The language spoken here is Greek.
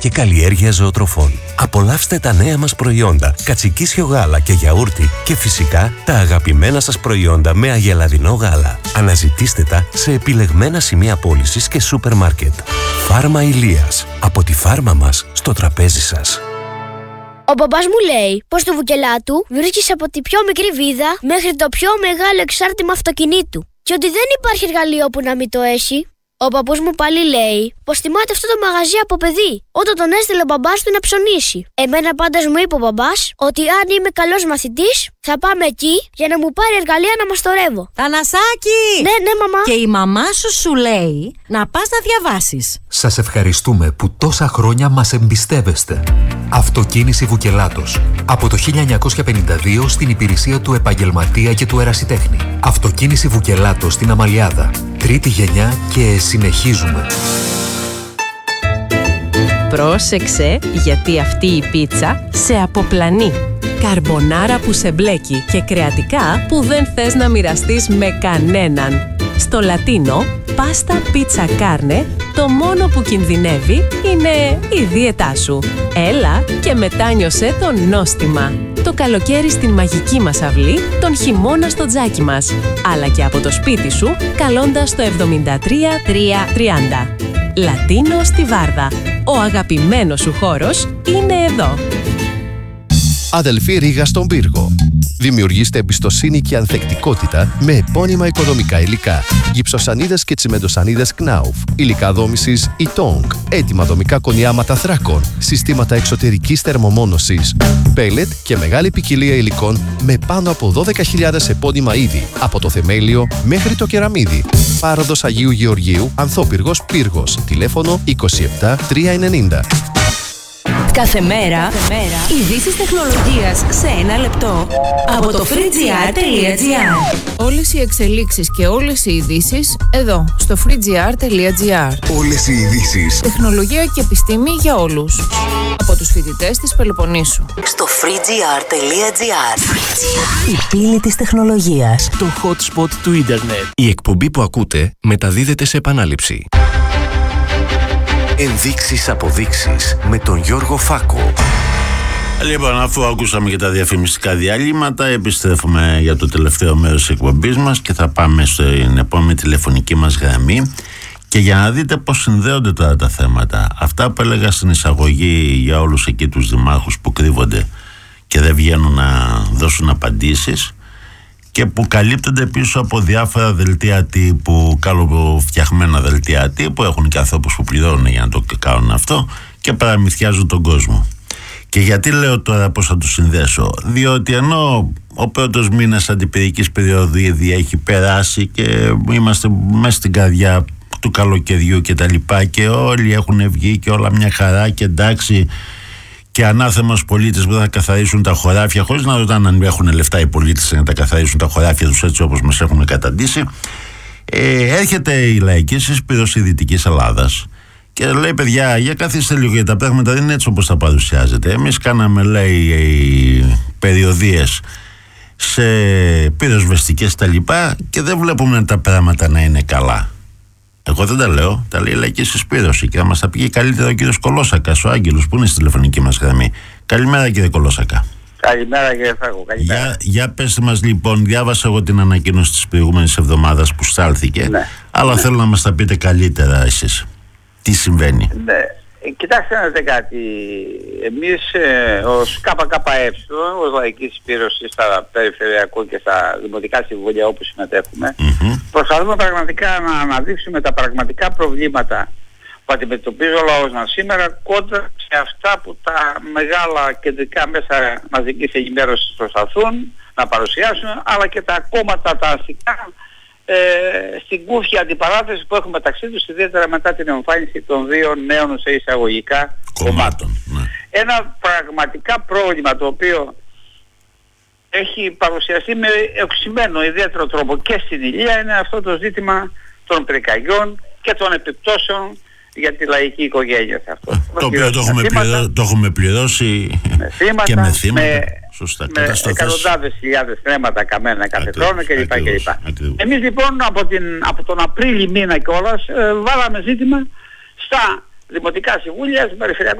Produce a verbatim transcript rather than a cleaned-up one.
και καλλιέργεια ζωοτροφών. Απολαύστε τα νέα μας προϊόντα, κατσικίσιο γάλα και γιαούρτι και φυσικά τα αγαπημένα σας προϊόντα με αγελαδινό γάλα. Αναζητήστε τα σε επιλεγμένα σημεία πώλησης και σούπερ μάρκετ. Φάρμα Ηλίας. Από τη φάρμα μας στο τραπέζι σας. Ο μπαμπάς μου λέει πως το Βουκελάτου βρίσκεις από τη πιο μικρή βίδα μέχρι το πιο μεγάλο εξάρτημα αυτοκινήτου και ότι δεν υπάρχει εργαλείο που να μην το έχει. Ο παππούς μου πάλι λέει πως θυμάται αυτό το μαγαζί από παιδί, όταν τον έστειλε ο μπαμπάς του να ψωνίσει. Εμένα πάντως μου είπε ο μπαμπάς ότι αν είμαι καλός μαθητής θα πάμε εκεί για να μου πάρει εργαλεία να μαστορεύω. Θανασάκη! Ναι, ναι, μαμά. Και η μαμά σου σου λέει να πας να διαβάσεις. Σας ευχαριστούμε που τόσα χρόνια μας εμπιστεύεστε. Αυτοκίνηση Βουκελάτος. Από το χίλια εννιακόσια πενήντα δύο στην υπηρεσία του επαγγελματία και του ερασιτέχνη. Αυτοκίνηση Βουκελάτος στην Αμαλιάδα. Τρίτη γενιά και συνεχίζουμε. Πρόσεξε, γιατί αυτή η πίτσα σε αποπλανεί. Καρμπονάρα που σε μπλέκει και κρεατικά που δεν θες να μοιραστείς με κανέναν. Στο Λατίνο, πάστα πίτσα κάρνε, το μόνο που κινδυνεύει είναι η δίαιτά σου. Έλα και μετάνιωσέ το νόστιμα. Το καλοκαίρι στην μαγική μας αυλή, τον χειμώνα στο τζάκι μας. Αλλά και από το σπίτι σου, καλώντας το εβδομήντα τρία τριακόσια τριάντα. Λατίνο στη Βάρδα. Ο αγαπημένος σου χώρος είναι εδώ. Αδελφή Ρήγα στον Πύργο. Δημιουργήστε εμπιστοσύνη και ανθεκτικότητα με επώνυμα οικοδομικά υλικά. Γυψοσανίδες και τσιμεντοσανίδες Knauf. Υλικά δόμησης Ytong. Έτοιμα δομικά κονιάματα θράκων. Συστήματα εξωτερικής θερμομόνωσης. Πέλετ και μεγάλη ποικιλία υλικών με πάνω από δώδεκα χιλιάδες επώνυμα είδη. Από το θεμέλιο μέχρι το κεραμίδι. Πάροδος Αγίου Γεωργίου, Ανθόπυργος Πύργος. Τηλέφωνο είκοσι επτά τριακόσια ενενήντα. Κάθε μέρα, ειδήσεις τεχνολογίας σε ένα λεπτό από το freegr τελεία gr. Όλες οι εξελίξεις και όλες οι ειδήσεις εδώ, στο freegr τελεία gr. Όλες οι ειδήσεις. Τεχνολογία και επιστήμη για όλους. Από τους φοιτητές της Πελοποννήσου. Στο freegr τελεία gr. Η πύλη της τεχνολογίας. Το hot spot του ίντερνετ. Η εκπομπή που ακούτε μεταδίδεται σε επανάληψη. Ενδείξεις αποδείξεις με τον Γιώργο Φάκο. Λοιπόν, αφού ακούσαμε και τα διαφημιστικά διαλύματα, επιστρέφουμε για το τελευταίο μέρος της εκπομπής μας και θα πάμε στην επόμενη τηλεφωνική μας γραμμή. Και για να δείτε πώς συνδέονται τώρα τα θέματα, αυτά που έλεγα στην εισαγωγή για όλους εκεί τους δημάρχους που κρύβονται και δεν βγαίνουν να δώσουν απαντήσεις και που καλύπτονται πίσω από διάφορα δελτία τύπου, καλοφτιαχμένα δελτία τύπου, έχουν και ανθρώπους που πληρώνουν για να το κάνουν αυτό και παραμυθιάζουν τον κόσμο. Και γιατί λέω τώρα πώς θα το συνδέσω? Διότι ενώ ο πρώτος μήνας αντιπυρικής περίοδου ήδη έχει περάσει και είμαστε μέσα στην καρδιά του καλοκαιριού και τα λοιπά και όλοι έχουν βγει και όλα μια χαρά και εντάξει, και ανάθεμα στους πολίτες που θα καθαρίσουν τα χωράφια, χωρίς να ρωτάνε αν έχουν λεφτά οι πολίτες να τα καθαρίσουν τα χωράφια τους έτσι όπως μας έχουν καταντήσει. Ε, έρχεται η λαϊκή συσπήρωση Δυτικής Ελλάδας και λέει, παιδιά, για καθίστε λίγο, γιατί τα πράγματα δεν είναι έτσι όπως τα παρουσιάζετε. Εμείς κάναμε, λέει, περιοδίες σε πυροσβεστικές τα λοιπά και δεν βλέπουμε τα πράγματα να είναι καλά. Εγώ δεν τα λέω, τα λέει η λαϊκή συσπήρωση και θα μας τα πει καλύτερα ο κύριος Κολόσακας, ο Άγγελος, που είναι στη τηλεφωνική μας γραμμή. Καλημέρα, κύριε Κολόσακα. Καλημέρα, κύριε Φάκο. Καλημέρα. Για, για πέστε μας λοιπόν, διάβασα εγώ την ανακοίνωση της προηγούμενης εβδομάδας που στάλθηκε, ναι, αλλά ναι, θέλω να μας τα πείτε καλύτερα εσείς. Τι συμβαίνει? Ναι. Κοιτάξτε να δείτε κάτι. Εμείς ε, ως ΚΚΕ, ως λαϊκή συσπήρωση στα περιφερειακού και στα δημοτικά συμβούλια όπου συμμετέχουμε, mm-hmm. προσπαθούμε πραγματικά να αναδείξουμε τα πραγματικά προβλήματα που αντιμετωπίζει ο λαός μας σήμερα κόντρα σε αυτά που τα μεγάλα κεντρικά μέσα μαζικής ενημέρωσης προσπαθούν να παρουσιάσουν, αλλά και τα κόμματα τα αστικά Ε, στην κούφια αντιπαράθεση που έχουμε μεταξύ τους, ιδιαίτερα μετά την εμφάνιση των δύο νέων σε εισαγωγικά κομμάτων. Ναι. Ένα πραγματικά πρόβλημα το οποίο έχει παρουσιαστεί με οξυμένο ιδιαίτερο τρόπο και στην Ηλία είναι αυτό το ζήτημα των πυρκαγιών και των επιπτώσεων για τη λαϊκή οικογένεια σε αυτό. Το οποίο το έχουμε, πληρώ, το έχουμε πληρώσει με θύματα, και με θύματα. Με, Σωστά, με εκατοντάδες χιλιάδες θρέματα καμένα κάθε ακριβώς, χρόνο κλπ. Εμείς λοιπόν από, την, από τον Απρίλη μήνα κιόλας ε, βάλαμε ζήτημα στα δημοτικά συμβούλια, στην περιφερειακό